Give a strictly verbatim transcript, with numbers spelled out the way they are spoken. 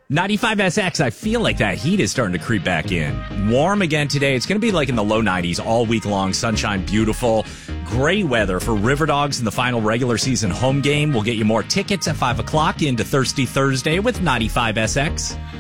ninety-five S X, I feel like that heat is starting to creep back in. Warm again today. It's going to be like in the low nineties all week long. Sunshine, beautiful. Great weather for River Dogs in the final regular season home game. We'll get you more tickets at five o'clock into Thirsty Thursday with ninety-five S X.